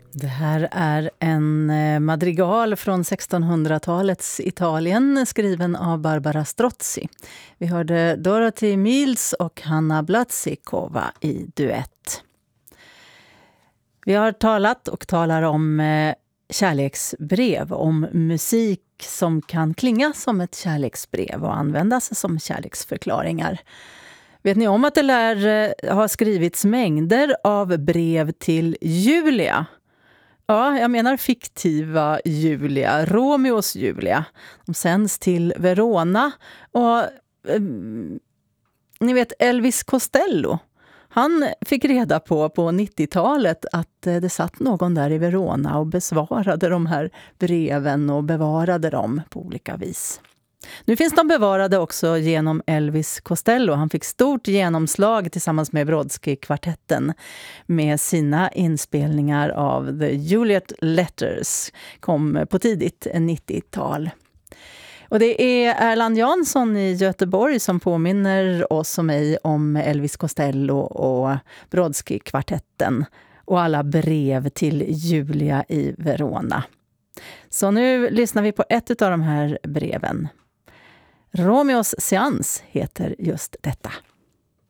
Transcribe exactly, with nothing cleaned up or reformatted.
Det här är en madrigal från sextonhundratalets Italien skriven av Barbara Strozzi. Vi hörde Dorothy Mills och Hanna Blatsikova i duett. Vi har talat och talar om kärleksbrev, om musik som kan klinga som ett kärleksbrev och användas som kärleksförklaringar. Vet ni om att det lär ha skrivits mängder av brev till Julia? Ja, jag menar fiktiva Julia, Romeos Julia. De sänds till Verona och eh, ni vet Elvis Costello. Han fick reda på på nittiotalet att eh, det satt någon där i Verona och besvarade de här breven och bevarade dem på olika vis. Nu finns de bevarade också genom Elvis Costello. Han fick stort genomslag tillsammans med Brodsky-kvartetten med sina inspelningar av The Juliet Letters. Kom på tidigt nittiotal. Och det är Erland Jansson i Göteborg som påminner oss och mig om Elvis Costello och Brodsky-kvartetten och alla brev till Julia i Verona. Så nu lyssnar vi på ett av de här breven. Romeos seans heter just detta.